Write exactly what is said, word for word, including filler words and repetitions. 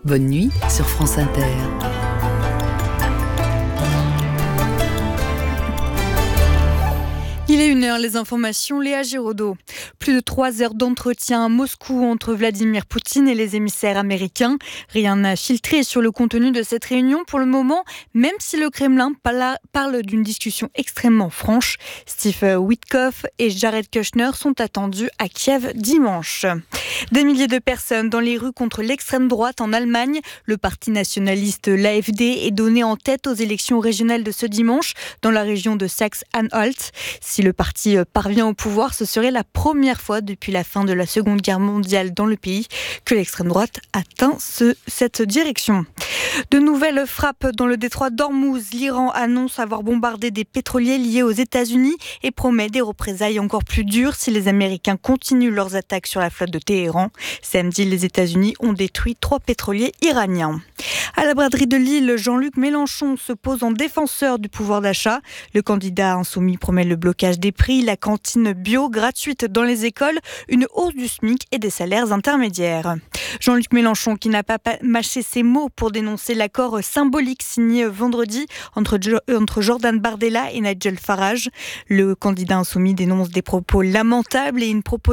Bonne nuit sur France Inter. Il est une heure, les informations, Léa Giraudot. Plus de trois heures d'entretien à Moscou entre Vladimir Poutine et les émissaires américains. Rien n'a filtré sur le contenu de cette réunion pour le moment, même si le Kremlin parle d'une discussion extrêmement franche. Steve Witkoff et Jared Kushner sont attendus à Kiev dimanche. Des milliers de personnes dans les rues contre l'extrême droite en Allemagne. Le parti nationaliste l'A F D est donné en tête aux élections régionales de ce dimanche dans la région de Saxe-Anhalt. Si le parti parvient au pouvoir, ce serait la première fois depuis la fin de la Seconde Guerre mondiale dans le pays que l'extrême droite atteint ce, cette direction. De nouvelles frappes dans le détroit d'Ormuz. L'Iran annonce avoir bombardé des pétroliers liés aux États-Unis et promet des représailles encore plus dures si les Américains continuent leurs attaques sur la flotte de Téhéran. Samedi, les États-Unis ont détruit trois pétroliers iraniens. À la braderie de Lille, Jean-Luc Mélenchon se pose en défenseur du pouvoir d'achat. Le candidat insoumis promet le blocage des prix, la cantine bio gratuite dans les écoles, une hausse du SMIC et des salaires intermédiaires. Jean-Luc Mélenchon qui n'a pas mâché ses mots pour dénoncer l'accord symbolique signé vendredi entre, entre Jordan Bardella et Nigel Farage. Le candidat insoumis dénonce des propos lamentables et une proposition